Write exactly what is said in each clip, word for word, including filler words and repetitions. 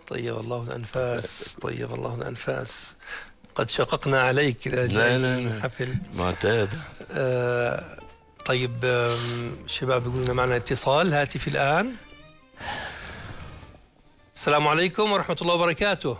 طيب الله الأنفاس، طيب الله الأنفاس. قد شققنا عليك إذا جاء الحفل معتاد. آه طيب شباب يقولون لنا معنا اتصال هاتفي الآن. السلام عليكم ورحمة الله وبركاته.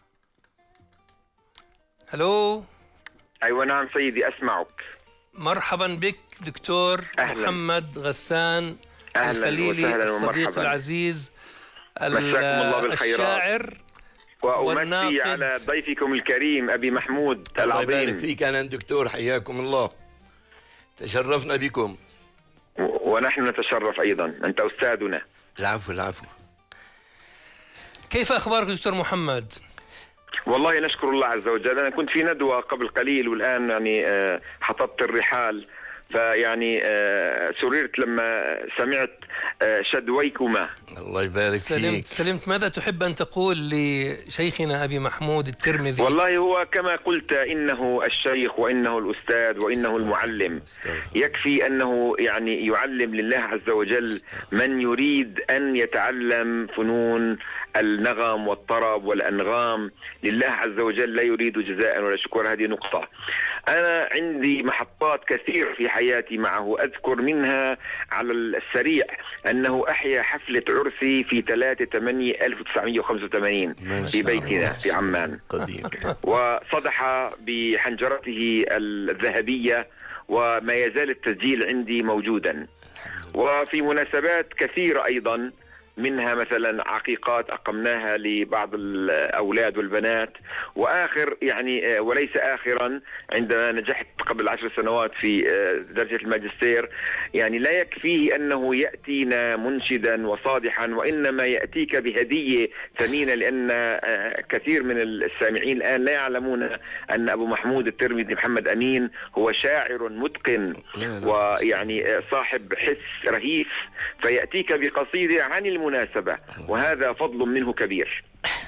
هلو. أيوة نعم سيدي أسمعك. مرحبا بك دكتور أهلاً. محمد غسان أهلاً الخليلي الصديق ومرحباً. العزيز مساكم الله بالخيرات. الشاعر وأمسي على ضيفكم الكريم أبي محمود العظيم. الله يبارك فيك. أهلا دكتور، حياكم الله، تشرفنا بكم. ونحن نتشرف أيضا، أنت أستاذنا. العفو العفو. كيف أخبارك دكتور محمد؟ والله نشكر الله عز وجل. أنا كنت في ندوة قبل قليل والآن يعني حطبت الرحال، فيعني سررت لما سمعت شدويكما. الله يبارك سلمت فيك. سلمت. ماذا تحب أن تقول لشيخنا أبي محمود الترمذي؟ والله هو كما قلت إنه الشيخ وإنه الأستاذ وإنه المعلم. يكفي أنه يعني يعلم لله عز وجل من يريد أن يتعلم فنون النغم والطرب والأنغام لله عز وجل، لا يريد جزاء ولا شكر. هذه نقطة. أنا عندي محطات كثير في حياتي معه، أذكر منها على السريع أنه أحيا حفلة عرسي في ثلاثة ثمانية ألف وتسعمئة وخمسة وثمانين في بيتنا في عمان، قديم. وصدح بحنجرته الذهبية، وما يزال التسجيل عندي موجودا. وفي مناسبات كثيرة أيضا، منها مثلا عقيقات أقمناها لبعض الأولاد والبنات، وآخر يعني وليس آخرا عندما نجحت قبل عشر سنوات في درجة الماجستير. يعني لا يكفيه أنه يأتينا منشدا وصادحا، وإنما يأتيك بهدية ثمينة، لأن كثير من السامعين الآن لا يعلمون أن أبو محمود الترمذي محمد أمين هو شاعر متقن ويعني صاحب حس رهيف، فيأتيك بقصيدة عن المناسبة، وهذا فضل منه كبير.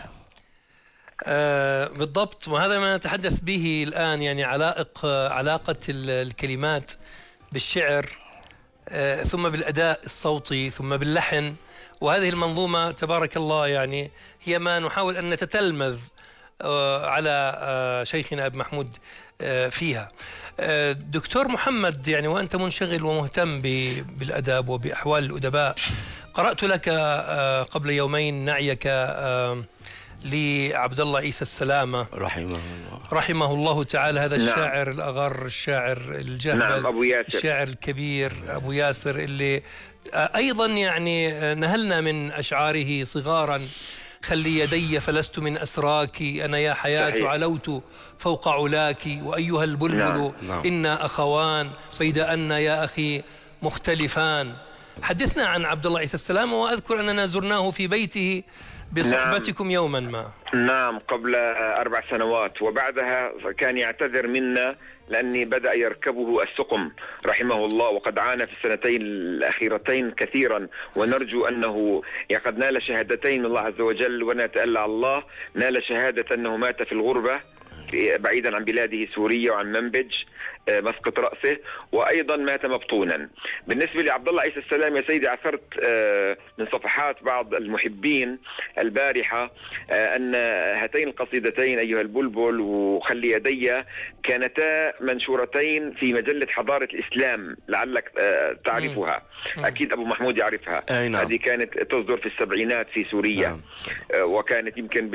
آه بالضبط، وهذا ما نتحدث به الآن، يعني علائق علاقة الكلمات بالشعر، آه ثم بالأداء الصوتي ثم باللحن، وهذه المنظومة تبارك الله يعني هي ما نحاول أن نتتلمذ آه على آه شيخنا أبي محمود آه فيها. آه دكتور محمد، يعني وأنت منشغل ومهتم بالأدب وبأحوال الأدباء، قرأت لك آه قبل يومين نعيك آه لعبد الله عيسى السلامة رحمه الله رحمه الله تعالى، هذا نعم. الشاعر الأغر، الشاعر الجهبذ، نعم، أبو ياسر، الشاعر الكبير أبو ياسر، اللي أيضا يعني نهلنا من أشعاره صغارا: خلي يدي فلست من أسراك، أنا يا حياة صحيح. علوت فوق علاك، وأيها البلبل نعم. نعم. إنا أخوان بيد أن يا أخي مختلفان. حدثنا عن عبد الله عيسى السلامة، وأذكر أننا زرناه في بيته بصحبتكم نعم. يوما ما. نعم، قبل أربع سنوات، وبعدها كان يعتذر منا لأني بدأ يركبه السقم رحمه الله، وقد عانى في السنتين الأخيرتين كثيرا، ونرجو أنه قد نال شهادتين من الله عز وجل، ونتألى على الله نال شهادة أنه مات في الغربة بعيدا عن بلاده سوريا وعن منبج مسقط رأسه، وأيضا مات مبطونا. بالنسبة لعبد الله عيسى السلام يا سيدي، عثرت من صفحات بعض المحبين البارحة أن هاتين القصيدتين أيها البلبل وخلي يدي كانتا منشورتين في مجلة حضارة الإسلام، لعلك تعرفها. أكيد أبو محمود يعرفها. نعم. هذه كانت تصدر في السبعينات في سوريا. نعم. وكانت يمكن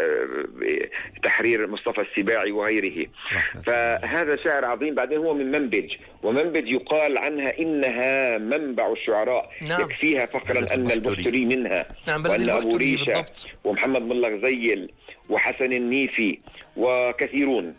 بتحرير مصطفى السباعي وغيره. فهذا شاعر عظيم. بعدين هو من منبج، ومنبج يقال عنها إنها منبع الشعراء. نعم. يكفيها فقرا أن البختري منها. نعم، وأن أبو ريشة ومحمد ملا غزيل وحسن النيفي وكثيرون.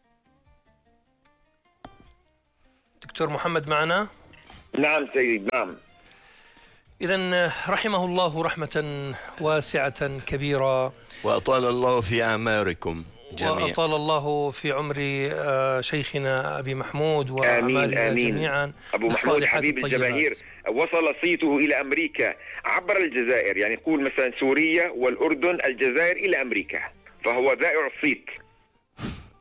دكتور محمد معنا؟ نعم سيدي، نعم. إذن رحمه الله رحمة واسعة كبيرة، وأطال الله في أعماركم جميعا، وأطال الله في عمر شيخنا أبي محمود وأعمالنا جميعا. أبو محمود حبيب الجماهير، وصل صيته إلى أمريكا عبر الجزائر، يعني يقول مثلا سوريا والأردن الجزائر إلى أمريكا، فهو ذائع الصيت.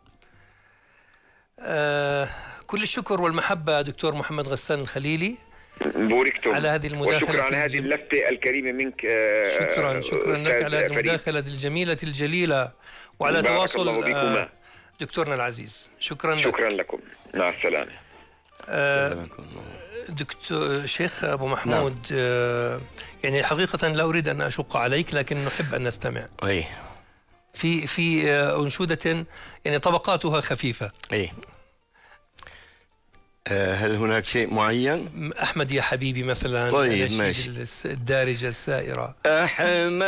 آه كل الشكر والمحبة دكتور محمد غسان الخليلي. بوركتم على هذه المداخلة وشكرا على هذه الجم... اللفتة الكريمة منك. آه، شكرا شكرا لك أستاذ على هذه فريد. المداخلة الجميلة الجليلة وعلى بارك تواصل الله بكما. آه، دكتورنا العزيز. شكرا لك. شكرا لكم، مع السلامة. آه، دكتور شيخ أبو محمود، آه، يعني حقيقة لا أريد أن أشق عليك، لكن نحب أن نستمع. اي في في آه، أنشودة يعني طبقاتها خفيفة. اي آه، هل هناك شيء معين؟ أحمد يا حبيبي مثلا، طيب، الأناشيد ماشي. الس- الدارجة السائرة. أحمد